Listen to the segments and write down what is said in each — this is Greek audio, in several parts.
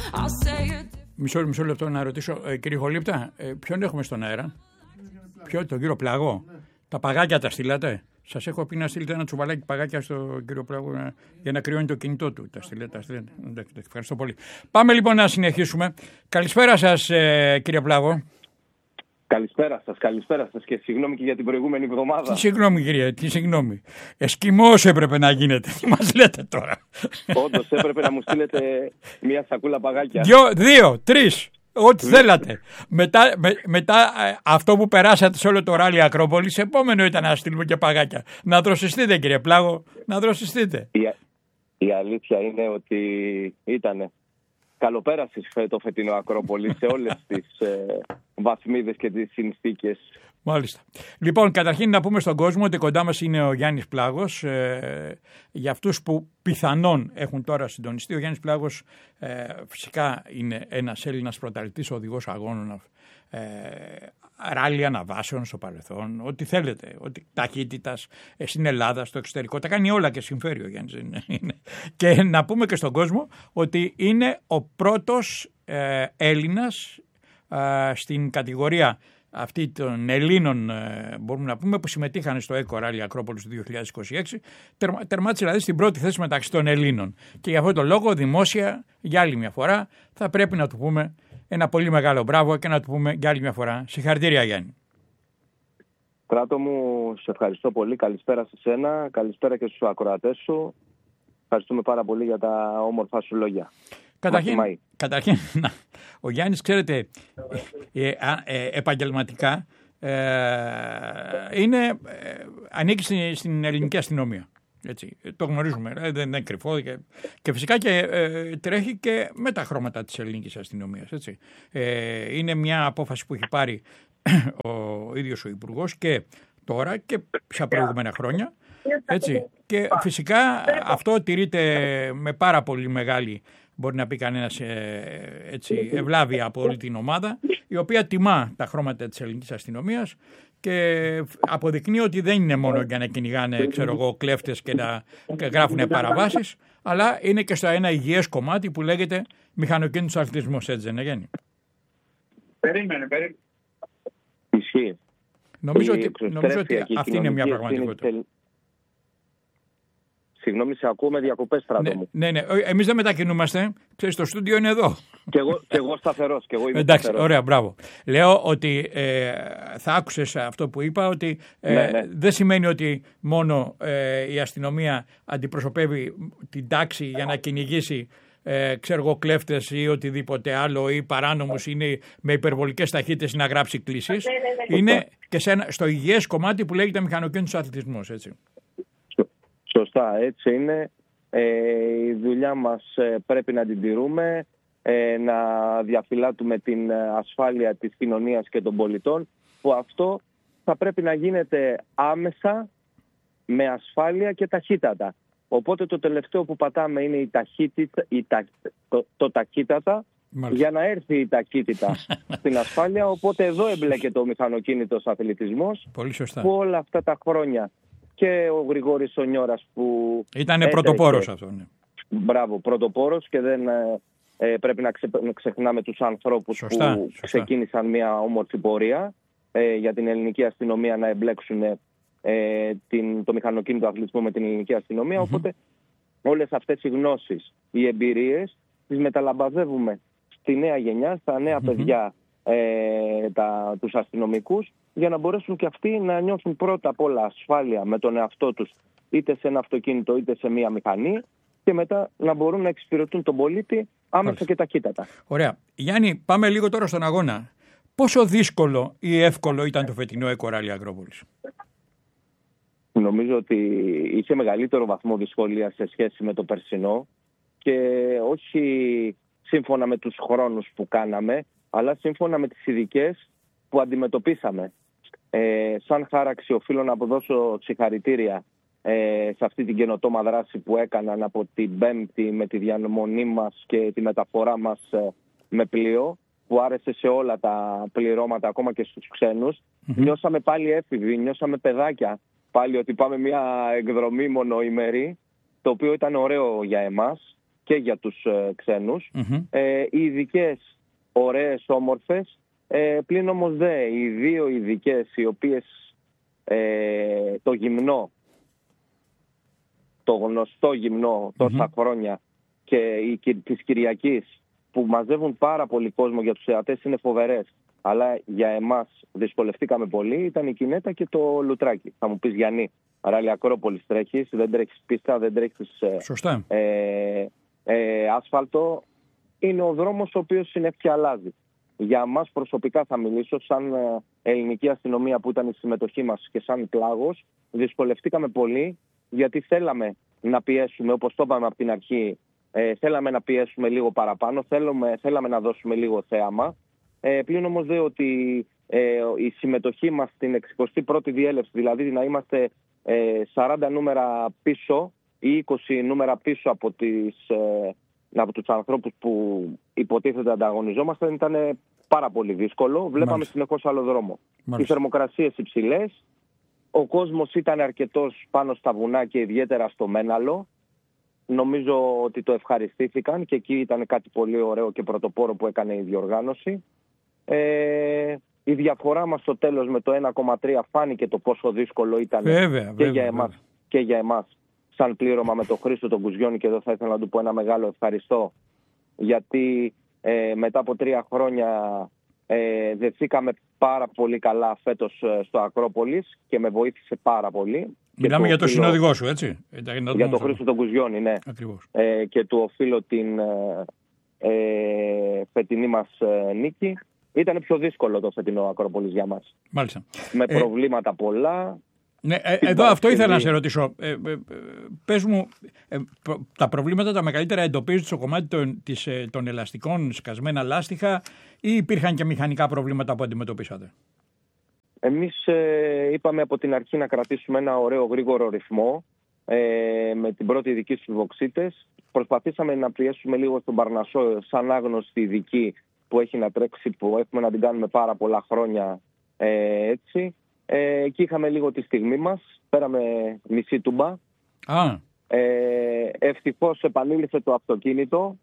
Μισό λεπτό να ρωτήσω, κύριε Χολύπτα, ποιον έχουμε στον αέρα? Τον κύριο Πλαγό. Τα παγάκια τα στείλατε? Σας έχω πει να στείλετε ένα τσουβαλάκι παγάκια στον κύριο Πλαγό για να κρυώνει το κινητό του. Τα στείλετε. Ευχαριστώ πολύ. Πάμε λοιπόν να συνεχίσουμε. Καλησπέρα σας, κύριε Πλαγό. Καλησπέρα σας και συγγνώμη και για την προηγούμενη εβδομάδα. Τι συγγνώμη, κύριε, τι συγγνώμη. Εσκιμός έπρεπε να γίνετε. Τι μας λέτε τώρα? Όντως έπρεπε να μου στείλετε μια σακούλα παγάκια. 2, 3. Ό,τι θέλατε. Μετά αυτό που περάσατε σε όλο το ράλι Ακρόπολης, επόμενο ήταν να στείλουμε και παγάκια. Να δροσιστείτε, κύριε Πλάγο, να δροσιστείτε. Η αλήθεια είναι ότι ήταν καλοπέραση το φετινό Ακρόπολη σε όλες τις βαθμίδες και τις συνθήκες. Μάλιστα. Λοιπόν, καταρχήν να πούμε στον κόσμο ότι κοντά μας είναι ο Γιάννης Πλάγος. Για αυτούς που πιθανόν έχουν τώρα συντονιστεί, ο Γιάννης Πλάγος φυσικά είναι ένας Έλληνας πρωταθλητής οδηγός αγώνων, ράλι αναβάσεων στο παρελθόν, ό,τι θέλετε, ό,τι ταχύτητας στην Ελλάδα, στο εξωτερικό. Τα κάνει όλα και συμφέρει ο Γιάννης. Και να πούμε και στον κόσμο ότι είναι ο πρώτος Έλληνας στην κατηγορία αυτή των Ελλήνων, μπορούμε να πούμε, που συμμετείχαν στο Eco Rally Ακρόπολης του 2026, τερμάτισε δηλαδή στην πρώτη θέση μεταξύ των Ελλήνων. Και για αυτόν τον λόγο, δημόσια, για άλλη μια φορά, θα πρέπει να του πούμε ένα πολύ μεγάλο μπράβο και να του πούμε για άλλη μια φορά συγχαρητήρια, Γιάννη. Κράτο μου, σε ευχαριστώ πολύ. Καλησπέρα σε σένα, καλησπέρα και στους ακροατές σου. Ευχαριστούμε πάρα πολύ για τα όμορφα σου λόγια. Καταρχήν, ο Γιάννης, ξέρετε, επαγγελματικά ανήκει στην ελληνική αστυνομία. Έτσι, το γνωρίζουμε, δεν είναι κρυφό και φυσικά και τρέχει και με τα χρώματα της ελληνικής αστυνομίας. Έτσι. Είναι μια απόφαση που έχει πάρει ο ίδιος ο Υπουργός και τώρα και σε προηγούμενα χρόνια. Έτσι. Και φυσικά αυτό τηρείται με πάρα πολύ μεγάλη, μπορεί να πει κανένας, ευλάβεια από όλη την ομάδα, η οποία τιμά τα χρώματα της ελληνικής αστυνομίας και αποδεικνύει ότι δεν είναι μόνο για να κυνηγάνε, κλέφτες και να γράφουν παραβάσεις, αλλά είναι και στο ένα υγιές κομμάτι που λέγεται μηχανοκίνητος αθλητισμός, έτσι δεν είναι, Γιάννη? Περίμενε. Ισχύει. Νομίζω ότι αυτή είναι μια πραγματικότητα. Συγγνώμη, σε ακούω με διακοπές, Στράτο μου. Ναι. Εμείς δεν μετακινούμαστε. Ξέρεις, το στούντιο είναι εδώ. Και εγώ σταθερός. Εντάξει, σταθερός. Ωραία, μπράβο. Λέω ότι θα άκουσες αυτό που είπα, ότι δεν σημαίνει ότι μόνο η αστυνομία αντιπροσωπεύει την τάξη για να κυνηγήσει κλέφτες ή οτιδήποτε άλλο ή παράνομους, είναι με υπερβολικές ταχύτητες να γράψει κλήσεις. Είναι και στο υγιές κομμάτι που λέγεται μηχανοκίνητος αθλητισμός, έτσι. Σωστά, έτσι είναι. Η δουλειά μας πρέπει να την τηρούμε, να διαφυλάττουμε την ασφάλεια της κοινωνίας και των πολιτών, που αυτό θα πρέπει να γίνεται άμεσα, με ασφάλεια και ταχύτατα. Οπότε το τελευταίο που πατάμε είναι η ταχύτητα, το ταχύτατα, μάλιστα, για να έρθει η ταχύτητα στην ασφάλεια. Οπότε εδώ εμπλέκεται ο μηχανοκίνητος αθλητισμός. Πολύ σωστά. Που όλα αυτά τα χρόνια και ο Γρηγόρης ο Νιώρας που ήταν πρωτοπόρος αυτό. Ναι. Μπράβο, πρωτοπόρος, και δεν πρέπει να ξεχνάμε τους ανθρώπους που ξεκίνησαν μια όμορφη πορεία για την ελληνική αστυνομία να εμπλέξουν το μηχανοκίνητο αθλητισμό με την ελληνική αστυνομία. Οπότε όλες αυτές οι γνώσεις, οι εμπειρίες τις μεταλαμπαδεύουμε στη νέα γενιά, στα νέα παιδιά, τους αστυνομικούς, για να μπορέσουν και αυτοί να νιώθουν πρώτα απ' όλα ασφάλεια με τον εαυτό τους, είτε σε ένα αυτοκίνητο είτε σε μία μηχανή, και μετά να μπορούν να εξυπηρετούν τον πολίτη άμεσα και ταχύτατα. Ωραία. Γιάννη, πάμε λίγο τώρα στον αγώνα. Πόσο δύσκολο ή εύκολο ήταν το φετινό Eco Rally Ακρόπολης? Νομίζω ότι είχε μεγαλύτερο βαθμό δυσκολίας σε σχέση με το περσινό, και όχι σύμφωνα με τους χρόνους που κάναμε, αλλά σύμφωνα με τις ειδικές που αντιμετωπίσαμε. Σαν χάραξη οφείλω να αποδώσω συγχαρητήρια σε αυτή την καινοτόμα δράση που έκαναν από την Πέμπτη με τη διαμονή μας και τη μεταφορά μας με πλοίο, που άρεσε σε όλα τα πληρώματα, ακόμα και στους ξένους. Νιώσαμε πάλι έφηβοι, νιώσαμε παιδάκια πάλι ότι πάμε μια εκδρομή μονοημερή, το οποίο ήταν ωραίο για εμάς. και για τους ξένους. Οι ειδικές ωραίες, όμορφες, πλην όμως οι δύο ειδικές οι οποίες το γυμνό, το γνωστό γυμνό τόσα χρόνια και της Κυριακής που μαζεύουν πάρα πολύ κόσμο, για τους θεατές είναι φοβερές, αλλά για εμάς δυσκολευτήκαμε πολύ, ήταν η Κινέτα και το Λουτράκι. Θα μου πεις, Γιάννη, Ράλι Ακρόπολης τρέχεις, δεν τρέχεις πίστα, δεν τρέχεις άσφαλτο. Είναι ο δρόμος ο οποίος συνέχεια αλλάζει. Για μας προσωπικά θα μιλήσω, σαν ελληνική αστυνομία που ήταν η συμμετοχή μας και σαν Πλάγος, δυσκολευτήκαμε πολύ, γιατί θέλαμε να πιέσουμε, όπως το είπαμε από την αρχή, θέλαμε να πιέσουμε λίγο παραπάνω, θέλαμε να δώσουμε λίγο θέαμα. Πλην όμως ότι η συμμετοχή μας στην 61η διέλευση, δηλαδή να είμαστε 40 νούμερα πίσω ή 20 νούμερα πίσω από τους ανθρώπους που υποτίθεται ανταγωνιζόμαστε, ήταν πάρα πολύ δύσκολο. Βλέπαμε συνεχώς άλλο δρόμο. Οι θερμοκρασίες υψηλές, ο κόσμος ήταν αρκετός πάνω στα βουνά και ιδιαίτερα στο Μέναλο. Νομίζω ότι το ευχαριστήθηκαν και εκεί ήταν κάτι πολύ ωραίο και πρωτοπόρο που έκανε η διοργάνωση. Η διαφορά μας στο τέλος με το 1,3 φάνηκε το πόσο δύσκολο ήταν και για εμάς σαν πλήρωμα με τον Χρήστο τον Κουζιώνη, και εδώ θα ήθελα να του πω ένα μεγάλο ευχαριστώ, γιατί μετά από 3 χρόνια δεθήκαμε πάρα πολύ καλά φέτος στο Ακρόπολης και με βοήθησε πάρα πολύ. Μιλάμε για το συνοδηγό σου, έτσι? Για τον Χρήστο τον Κουζιώνη, ναι. Ακριβώς. Και του οφείλω την φετινή μας νίκη. Ήταν πιο δύσκολο το φετινό Ακρόπολης για μας. Μάλιστα. Με προβλήματα πολλά. Ναι, εδώ αυτό ήθελα να σε ρωτήσω. Πες μου, τα προβλήματα τα μεγαλύτερα εντοπίζονται στο κομμάτι των ελαστικών, σκασμένα λάστιχα, ή υπήρχαν και μηχανικά προβλήματα που αντιμετωπίσατε? Εμείς είπαμε από την αρχή να κρατήσουμε ένα ωραίο γρήγορο ρυθμό με την πρώτη ειδική στους βοξίτες. Προσπαθήσαμε να πιέσουμε λίγο στον Παρνασσό σαν άγνωστη ειδική που έχει να τρέξει, που έχουμε να την κάνουμε πάρα πολλά χρόνια έτσι. Εκεί είχαμε λίγο τη στιγμή μας, πέραμε μισή τούμπα. Ευτυχώς επανήλθε το αυτοκίνητο.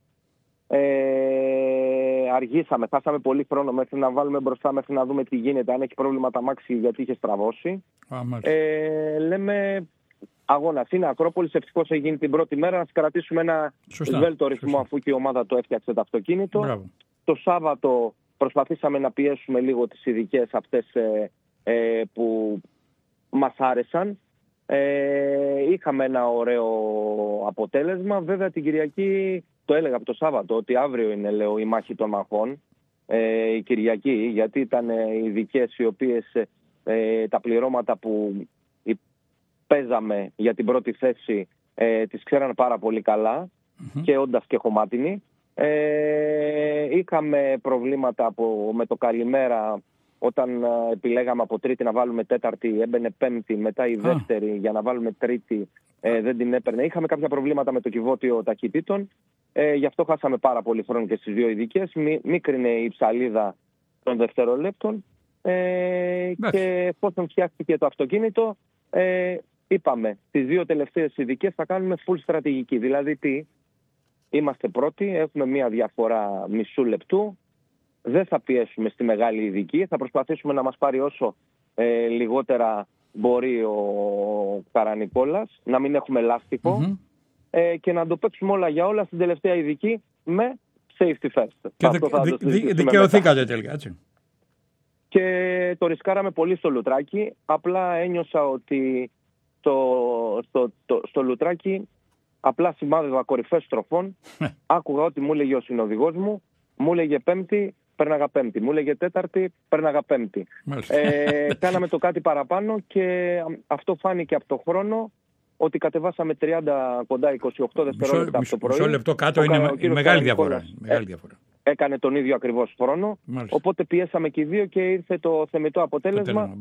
Αργήσαμε, χάσαμε πολύ χρόνο μέχρι να βάλουμε μπροστά, μέχρι να δούμε τι γίνεται, αν έχει πρόβλημα τα μάξι γιατί είχε στραβώσει. Λέμε αγώνας είναι Ακρόπολης, ευτυχώς έγινε την πρώτη μέρα, να κρατήσουμε ένα σβέλτο ρυθμό αφού και η ομάδα το έφτιαξε το αυτοκίνητο. Μπράβο. Το Σάββατο προσπαθήσαμε να πιέσουμε λίγο τις ειδικές αυτές που μας άρεσαν. Είχαμε ένα ωραίο αποτέλεσμα. Βέβαια την Κυριακή, το έλεγα από το Σάββατο, ότι αύριο είναι, λέω, η μάχη των μαχών, η Κυριακή, γιατί ήταν οι ειδικές οι οποίες τα πληρώματα που παίζαμε για την πρώτη θέση τις ξέραν πάρα πολύ καλά και όντας και χωμάτινοι. Είχαμε προβλήματα με το καλημέρα. Όταν επιλέγαμε από Τρίτη να βάλουμε Τέταρτη, έμπαινε Πέμπτη, μετά η δεύτερη για να βάλουμε Τρίτη δεν την έπαιρνε. Είχαμε κάποια προβλήματα με το κυβότιο ταχυτήτων, γι' αυτό χάσαμε πάρα πολύ χρόνο και στις δύο ειδικές. Μίκρινε η ψαλίδα των δευτερολέπτων και εφόσον φτιάχτηκε το αυτοκίνητο, είπαμε τις δύο τελευταίες ειδικές θα κάνουμε full στρατηγική. Δηλαδή τι, είμαστε πρώτοι, έχουμε μία διαφορά μισού λεπτού. Δεν θα πιέσουμε στη μεγάλη ειδική, θα προσπαθήσουμε να μας πάρει όσο λιγότερα μπορεί ο Καρανικόλας, να μην έχουμε λάστιχο και να το παίξουμε όλα για όλα στην τελευταία ειδική με safety first. Και δικαιωθήκατε τελικά, έτσι. Και το ρισκάραμε πολύ στο Λουτράκι, απλά ένιωσα ότι στο Λουτράκι απλά σημάδευα κορυφές στροφών, άκουγα ότι μου έλεγε ο συνοδηγός μου, μου έλεγε Πέμπτη, πέρναγα Πέμπτη. Μου έλεγε Τέταρτη, πέρναγα Πέμπτη. Κάναμε το κάτι παραπάνω και αυτό φάνηκε από το χρόνο ότι κατεβάσαμε 30 κοντά 28 δευτερόλεπτα από το πρωί. Μισό λεπτό κάτω είναι μεγάλη διαφορά. Έκανε τον ίδιο ακριβώς χρόνο. Οπότε πιέσαμε και οι δύο και ήρθε το θεμιτό αποτέλεσμα.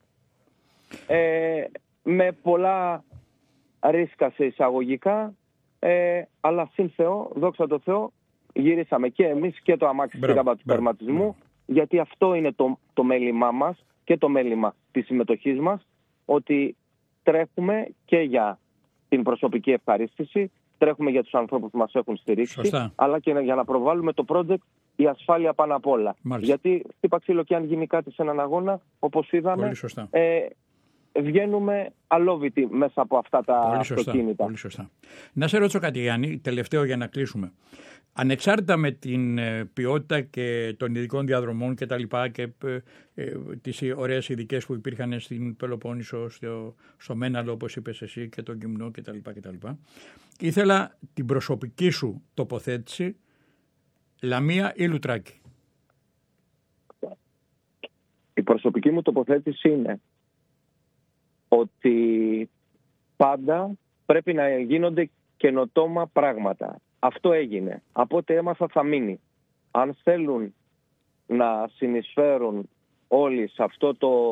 Με πολλά ρίσκα σε εισαγωγικά, αλλά συν Θεό, δόξα τω Θεώ, γυρίσαμε και εμείς και το αμάξι στην κάμπα του τερματισμού, γιατί αυτό είναι το μέλημά μας και το μέλημα της συμμετοχής μας, ότι τρέχουμε και για την προσωπική ευχαρίστηση τρέχουμε για τους ανθρώπους που μας έχουν στηρίξει. Σωστά. Αλλά και για να προβάλλουμε το project, η ασφάλεια πάνω απ' όλα. Μάλιστα. Γιατί χτύπα ξύλο και αν γίνει κάτι σε έναν αγώνα, όπως είδαμε, βγαίνουμε αλόβητοι μέσα από αυτά τα αυτοκίνητα. Πολύ σωστά. Να σε ρωτήσω κάτι, Γιάννη, τελευταίο για να κλείσουμε. Ανεξάρτητα με την ποιότητα και των ειδικών διαδρομών και τα λοιπά και τις ωραίες ειδικές που υπήρχαν στην Πελοπόννησο, στο Μέναλο όπως είπες εσύ και τον Κιμνό και τα λοιπά, ήθελα την προσωπική σου τοποθέτηση, Λαμία ή Λουτράκη. Η προσωπική μου τοποθέτηση είναι ότι πάντα πρέπει να γίνονται καινοτόμα πράγματα. Αυτό έγινε. Από ό,τι έμαθα θα μείνει. Αν θέλουν να συνεισφέρουν όλοι σε αυτό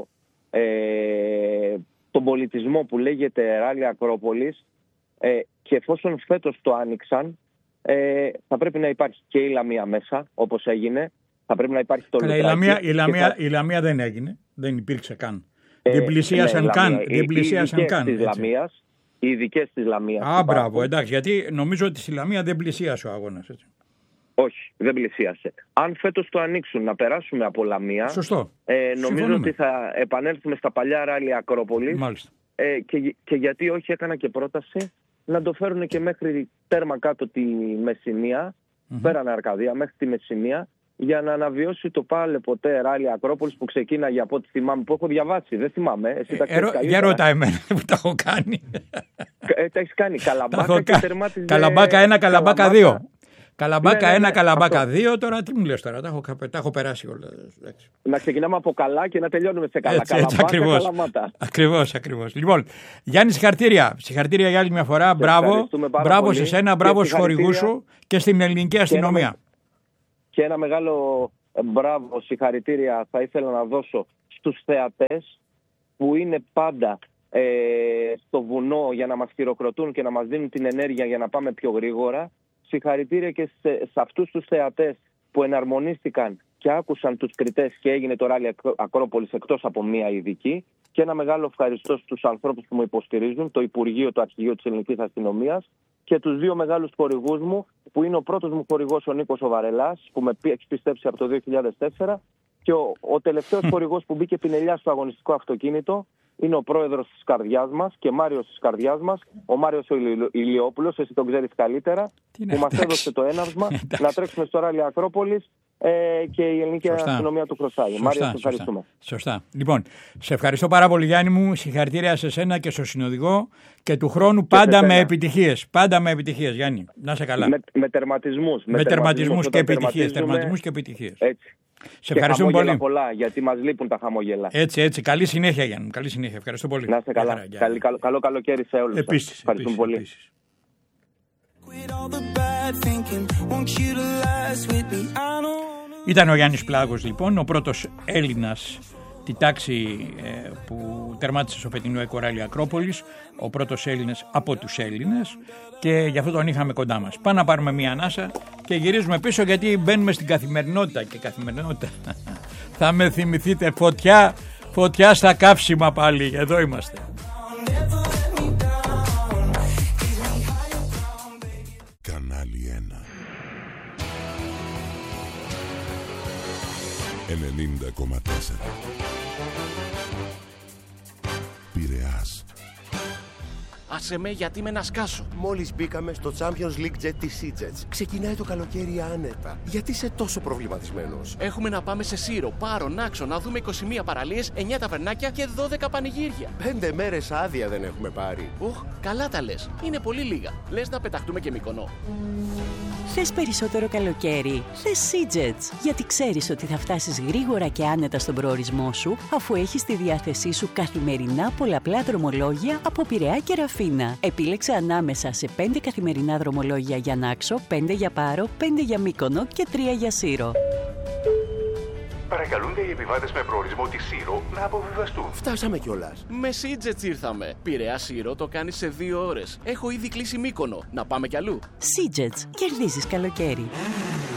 τον πολιτισμό που λέγεται Ράλι Ακρόπολης και εφόσον φέτος το άνοιξαν, θα πρέπει να υπάρχει και η Λαμία μέσα, όπως έγινε. Θα πρέπει να υπάρχει το Λουτράκι. Η Λαμία δεν έγινε. Δεν υπήρξε καν. Δεν πλησίασαν καν. Οι ειδικές της Λαμίας. Α, μπράβο, εντάξει, γιατί νομίζω ότι στη Λαμία δεν πλησίασε ο αγώνας. Έτσι. Όχι, δεν πλησίασε. Αν φέτος το ανοίξουν να περάσουμε από Λαμία, σωστό. Νομίζω ότι θα επανέλθουμε στα παλιά Ράλι Ακρόπολης. Μάλιστα. Και γιατί όχι, έκανα και πρόταση να το φέρουν και μέχρι τέρμα κάτω τη Μεσσηνία, πέραν Αρκαδία, μέχρι τη Μεσσηνία, για να αναβιώσει το πάλε ποτέ Ράλι Ακρόπολης που ξεκίναγε από ό,τι θυμάμαι, που έχω διαβάσει. Δεν θυμάμαι. Εσύ τα ξέρεις καλύτερα. Για ρώτα εμένα που τα έχω κάνει. Τα έχεις κάνει. Καλαμπάκα και τερμάτιζε. Καλαμπάκα 1, Καλαμπάκα 2. Καλαμπάκα 1, Καλαμπάκα 2. Τώρα τι μου λες τώρα, τα έχω περάσει όλα. Να ξεκινάμε από καλά και να τελειώνουμε σε καλά. Έτσι, ακριβώς. Λοιπόν, Γιάννη, συγχαρητήρια για άλλη μια φορά. Μπράβο σε σένα, μπράβο στους χορηγούς σου και στην ελληνική αστυνομία. Και ένα μεγάλο μπράβο, συγχαρητήρια θα ήθελα να δώσω στους θεατές που είναι πάντα στο βουνό για να μας χειροκροτούν και να μας δίνουν την ενέργεια για να πάμε πιο γρήγορα. Συγχαρητήρια και σε αυτούς τους θεατές που εναρμονίστηκαν και άκουσαν τους κριτές και έγινε το Ράλι Ακρόπολης εκτός από μία ειδική. Και ένα μεγάλο ευχαριστώ στους ανθρώπους που μου υποστηρίζουν, το Υπουργείο, το Αρχηγείο της Ελληνικής Αστυνομίας και τους δύο μεγάλους χορηγούς μου, που είναι ο πρώτος μου χορηγός ο Νίκος ο Βαρελάς, που με έχει πιστέψει από το 2004, και ο τελευταίος χορηγός που μπήκε πινελιά στο αγωνιστικό αυτοκίνητο είναι ο πρόεδρος της καρδιάς μας και Μάριος της καρδιάς μας, ο Μάριος ο Ηλιόπουλος, εσύ τον ξέρεις καλύτερα, που μας έδωσε το έναυσμα να τρέξουμε στο Ράλι Ακρόπολης και η ελληνική αστυνομία του χρωστάει. Μάριο, σε ευχαριστούμε. Σωστά. Λοιπόν, σε ευχαριστώ πάρα πολύ, Γιάννη μου. Συγχαρητήρια σε σένα και στο συνοδηγό και του χρόνου πάντα με επιτυχίες. Πάντα με επιτυχίες, Γιάννη. Να είσαι καλά. Με τερματισμούς. Με τερματισμούς και επιτυχίες. Έτσι. Σε ευχαριστούμε πολύ. Πολλά, γιατί μας λείπουν τα χαμόγελα. Έτσι. Καλή συνέχεια, Γιάννη. Καλή συνέχεια. Ευχαριστώ πολύ. Να είστε καλά. Καλό καλοκαίρι σε όλους. Επίσης. Ευχαριστούμε πολύ. Ήταν ο Γιάννης Πλάγος, λοιπόν, ο πρώτος Έλληνας τη τάξη που τερμάτισε στο φετινό Ράλι Ακρόπολης, ο πρώτος Έλληνας από τους Έλληνες, και γι' αυτό τον είχαμε κοντά μας. Πάμε να πάρουμε μία ανάσα και γυρίζουμε πίσω, γιατί μπαίνουμε στην καθημερινότητα και καθημερινότητα. Θα με θυμηθείτε, φωτιά στα καύσιμα πάλι, εδώ είμαστε. Κανάλι 1 90,4 Πειραιάς. Άσε με, γιατί με να σκάσω. Μόλις μπήκαμε στο Champions League Jet της Seajets. Ξεκινάει το καλοκαίρι άνετα. Γιατί είσαι τόσο προβληματισμένος? Έχουμε να πάμε σε Σύρο, Πάρο, Νάξο, να δούμε 21 παραλίες, 9 ταβερνάκια και 12 πανηγύρια. 5 μέρες άδεια δεν έχουμε πάρει. Καλά τα λες. Είναι πολύ λίγα. Λες να πεταχτούμε και Μυκονό. Θες περισσότερο καλοκαίρι? Θες Seajets, γιατί ξέρεις ότι θα φτάσεις γρήγορα και άνετα στον προορισμό σου, αφού έχεις στη διάθεσή σου καθημερινά πολλαπλά δρομολόγια από Πειραιά και Ραφίνα. Επίλεξε ανάμεσα σε 5 καθημερινά δρομολόγια για Νάξο, 5 για Πάρο, 5 για Μύκονο και 3 για Σύρο. Παρακαλούνται οι επιβάτες με προορισμό τη Σύρο να αποβιβαστούν. Φτάσαμε κιόλας. Με Seajets ήρθαμε. Πειραιά Σύρο το κάνεις σε 2 ώρες. Έχω ήδη κλείσει Μύκονο. Να πάμε κι αλλού. Seajets, κερδίζεις καλοκαίρι.